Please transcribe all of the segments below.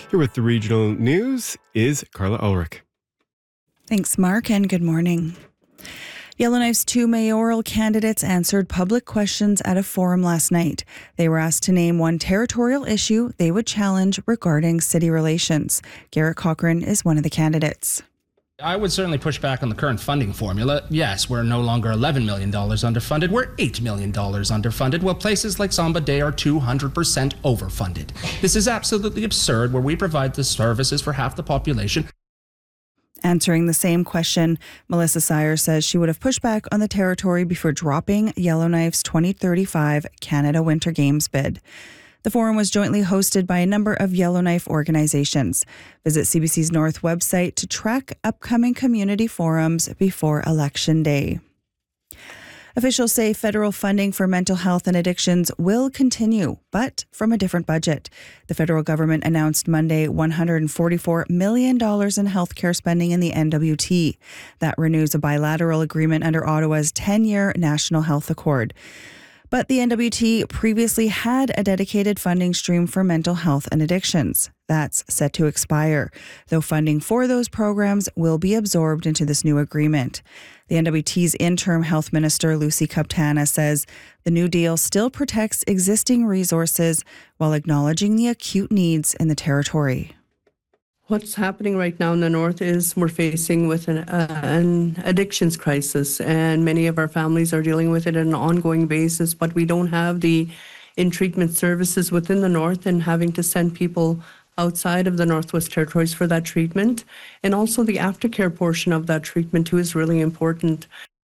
Here with the regional news is Carla Ulrich. Thanks, Mark, and good morning. Yellowknife's two mayoral candidates answered public questions at a forum last night. They were asked to name one territorial issue they would challenge regarding city relations. Garrett Cochran is one of the candidates. I would certainly push back on the current funding formula. Yes, we're no longer $11 million underfunded, we're $8 million underfunded, while places like Samba Day are 200% overfunded. This is absolutely absurd, where we provide the services for half the population. Answering the same question, Melissa Sire says she would have pushed back on the territory before dropping Yellowknife's 2035 Canada Winter Games bid. The forum was jointly hosted by a number of Yellowknife organizations. Visit CBC's North website to track upcoming community forums before Election Day. Officials say federal funding for mental health and addictions will continue, but from a different budget. The federal government announced Monday $144 million in healthcare spending in the NWT. That renews a bilateral agreement under Ottawa's 10-year National Health Accord. But the NWT previously had a dedicated funding stream for mental health and addictions. That's set to expire, though funding for those programs will be absorbed into this new agreement. The NWT's interim health minister, Lucy Kaptana, says the new deal still protects existing resources while acknowledging the acute needs in the territory. What's happening right now in the North is we're facing with an addictions crisis, and many of our families are dealing with it on an ongoing basis, but we don't have the in-treatment services within the North and having to send people outside of the Northwest Territories for that treatment. And also the aftercare portion of that treatment too is really important.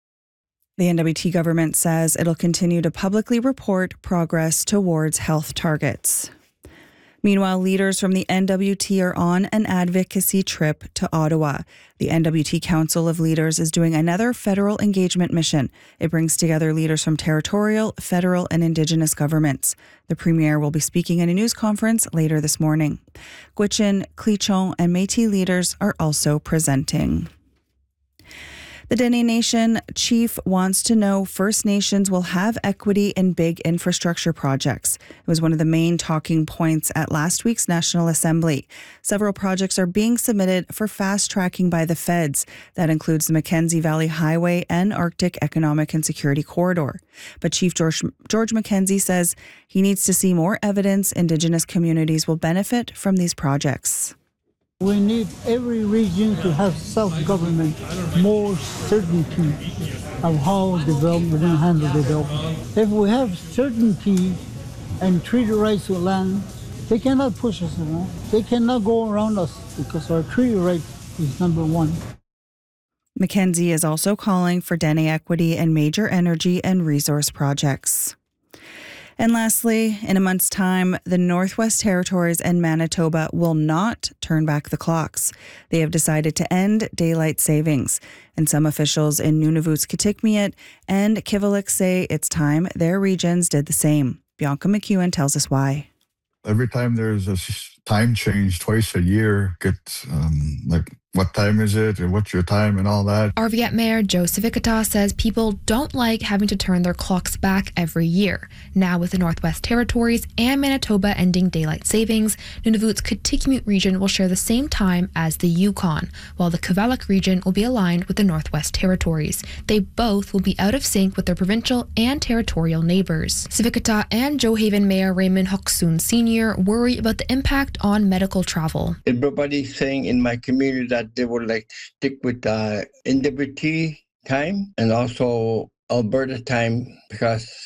The NWT government says it'll continue to publicly report progress towards health targets. Meanwhile, leaders from the NWT are on an advocacy trip to Ottawa. The NWT Council of Leaders is doing another federal engagement mission. It brings together leaders from territorial, federal, and Indigenous governments. The Premier will be speaking at a news conference later this morning. Gwich'in, Clichon, and Métis leaders are also presenting. The Dene Nation chief wants to know First Nations will have equity in big infrastructure projects. It was one of the main talking points at last week's National Assembly. Several projects are being submitted for fast tracking by the feds. That includes the Mackenzie Valley Highway and Arctic Economic and Security Corridor. But Chief George Mackenzie says he needs to see more evidence Indigenous communities will benefit from these projects. We need every region to have self-government, more certainty of how we're going to handle development. If we have certainty and treaty rights with land, they cannot push us around. They cannot go around us because our treaty right is number one. Mackenzie is also calling for Dene equity in major energy and resource projects. And lastly, in a month's time, the Northwest Territories and Manitoba will not turn back the clocks. They have decided to end daylight savings. And some officials in Nunavut's Kitikmeot and Kivalliq say it's time their regions did the same. Bianca McEwen tells us why. Every time there's a time change twice a year, gets like what time is it and what's your time and all that. Arviat Mayor Joe Civickata says people don't like having to turn their clocks back every year. Now with the Northwest Territories and Manitoba ending daylight savings, Nunavut's Kitikmeot region will share the same time as the Yukon, while the Kivalliq region will be aligned with the Northwest Territories. They both will be out of sync with their provincial and territorial neighbours. Civickata and Joe Haven Mayor Raymond Hocksoon Sr. worry about the impact on medical travel. Everybody's saying in my community that they would like to stick with NWT time and also Alberta time because